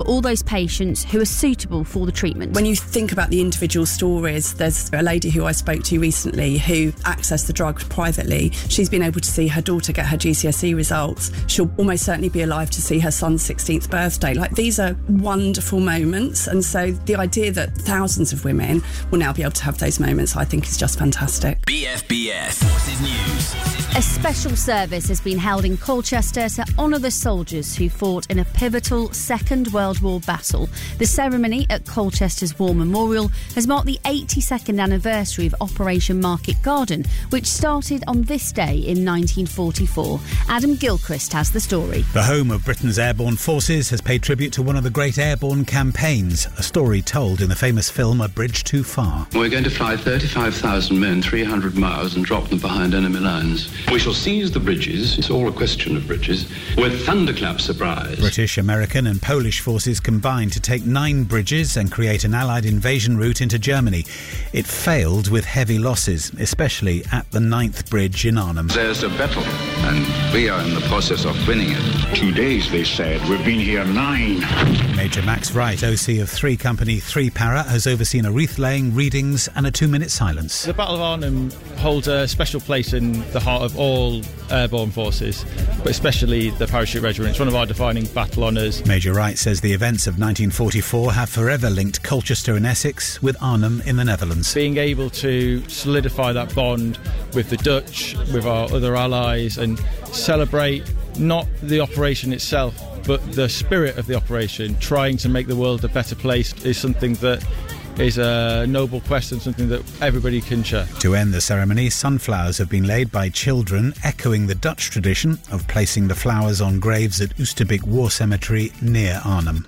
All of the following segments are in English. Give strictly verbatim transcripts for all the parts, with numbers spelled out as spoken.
all those patients who are suitable for the treatment. When you think about the individual stories, there's a lady who I spoke to recently who accessed the drug privately. She's been able to see her daughter get her G C S E results. She'll almost certainly be alive to see her son's sixteenth birthday. Like, these are wonderful moments, and so the idea that thousands of women will now be able to have those moments, I think, is just fantastic. B F B S Forces News. A special service has been held in Colchester to honour the soldiers who fought in a pivotal Second World War battle. The ceremony at Colchester's War Memorial has marked the eighty-second anniversary of Operation Market Garden, which started on this day in nineteen forty-four. Adam Gilchrist has the story. The home of Britain's airborne forces has paid tribute to one of the great airborne campaigns, a story told in the famous film A Bridge Too Far. We're going to fly thirty-five thousand men three hundred miles and drop them behind enemy lines. We shall seize the bridges, it's all a question of bridges, with thunderclap surprise. British, American and Polish forces combined to take nine bridges and create an Allied invasion route into Germany. It failed with heavy losses, especially at the ninth bridge in Arnhem. There's a battle, and we are in the process of winning it. Two days, they said. We've been here nine. Major Max Wright, O C of three Company three Para, has overseen a wreath-laying, readings and a two-minute silence. The Battle of Arnhem holds a special place in the heart of all airborne forces, but especially the Parachute Regiment. It's one of our defining battle honours. Major Wright says the events of nineteen forty-four have forever linked Colchester in Essex with Arnhem in the Netherlands. Being able to solidify that bond with the Dutch, with our other allies, and celebrate not the operation itself, but the spirit of the operation, trying to make the world a better place, is something that is a noble quest and something that everybody can share. To end the ceremony, sunflowers have been laid by children, echoing the Dutch tradition of placing the flowers on graves at Oosterbeek War Cemetery near Arnhem.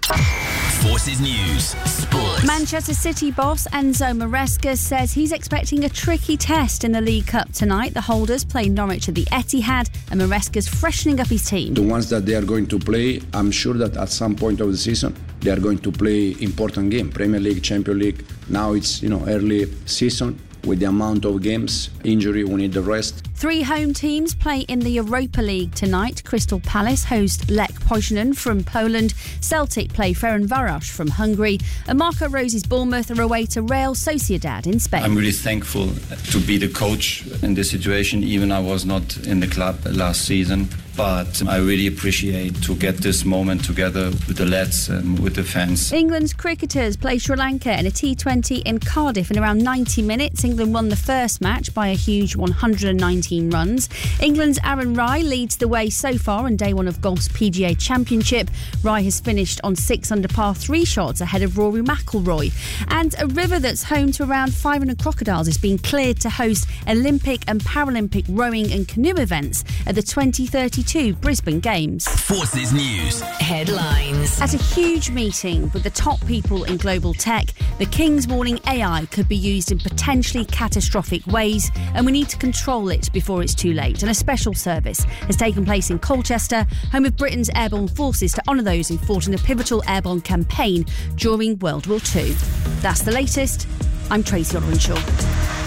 Forces News. Sports. Manchester City boss Enzo Maresca says he's expecting a tricky test in the League Cup tonight. The holders play Norwich at the Etihad, and Maresca's freshening up his team. The ones that they are going to play, I'm sure that at some point of the season they are going to play important game, Premier League, Champions League. Now it's, you know, early season. With the amount of games, injury, we need the rest. Three home teams play in the Europa League tonight. Crystal Palace host Lech Poznan from Poland. Celtic play Ferencváros from Hungary. And Marco Rose's Bournemouth are away to Real Sociedad in Spain. I'm really thankful to be the coach in this situation, even I was not in the club last season. But I really appreciate to get this moment together with the lads and with the fans. England's cricketers play Sri Lanka in a T twenty in Cardiff in around ninety minutes. England won the first match by a huge one hundred nineteen runs. England's Aaron Rai leads the way so far on day one of golf's P G A Championship. Rai has finished on six under par three shots ahead of Rory McIlroy. And a river that's home to around five hundred crocodiles is being cleared to host Olympic and Paralympic rowing and canoe events at the twenty thirty-two Brisbane Games. Forces News. Headlines. At a huge meeting with the top people in global tech, the King's warning A I could be used in potentially catastrophic ways, and we need to control it before it's too late. And a special service has taken place in Colchester, home of Britain's airborne forces, to honour those who fought in a pivotal airborne campaign during World War Two. That's the latest. I'm Tracy Otteranshaw.